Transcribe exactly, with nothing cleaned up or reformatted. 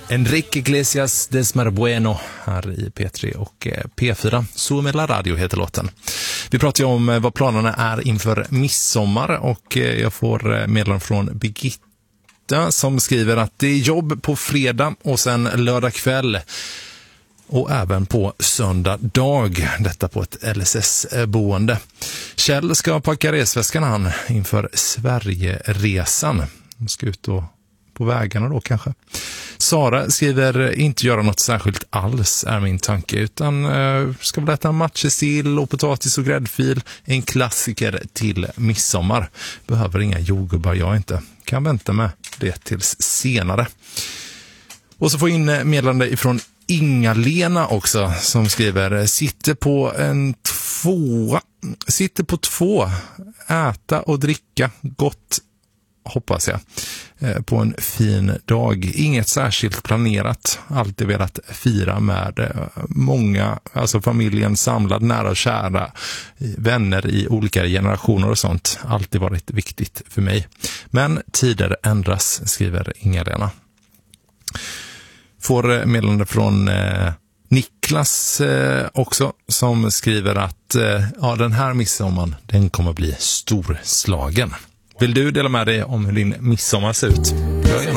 Enrique Iglesias Desmar Bueno här i P tre och P fyra. Súbeme la radio heter låten. Vi pratar ju om vad planerna är inför midsommar och jag får meddelande från Birgitta som skriver att det är jobb på fredag och sen lördag kväll och även på söndag dag, detta på ett L S S-boende. Kjell ska packa resväskan han inför Sverigeresan. De ska ut och på vägarna då kanske. Sara skriver inte göra något särskilt alls är min tanke utan uh, ska väl äta matjessill och potatis och gräddfil. En klassiker till midsommar. Behöver inga jordgubbar jag inte. Kan vänta med det tills senare. Och så får in meddelande ifrån Inga-Lena också som skriver sitter på en tvåa sitter på två äta och dricka gott hoppas jag på en fin dag. Inget särskilt planerat. Alltid velat fira med många, alltså familjen samlad, nära och kära, vänner i olika generationer och sånt. Alltid varit viktigt för mig. Men tider ändras, skriver Inga-Lena. Får meddelande från eh, Niklas eh, också som skriver att eh, ja, den här midsommaren den kommer bli storslagen. Vill du dela med dig om hur din midsommar ser ut?